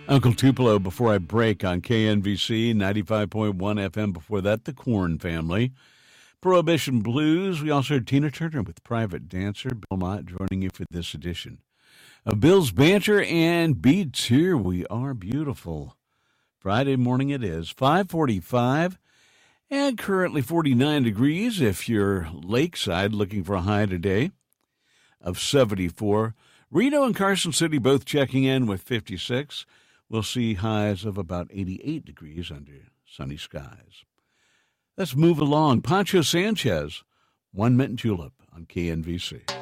Uncle Tupelo before I break on KNVC 95.1 FM. Before that, the Corn Family. Prohibition Blues. We also heard Tina Turner with Private Dancer. Bill Mott joining you for this edition of Bill's Banter and Beats. Here we are, beautiful. Friday morning it is, 5:45, and currently 49 degrees if you're lakeside, looking for a high today of 74. Reno and Carson City both checking in with 56. We'll see highs of about 88 degrees under sunny skies. Let's move along. Pancho Sanchez, One Mint Julep on KNVC.